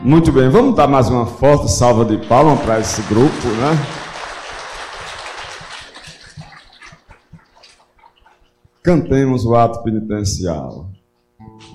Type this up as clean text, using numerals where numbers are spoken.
Muito bem, vamos dar mais uma forte salva de palmas para esse grupo, né? Cantemos o ato penitencial.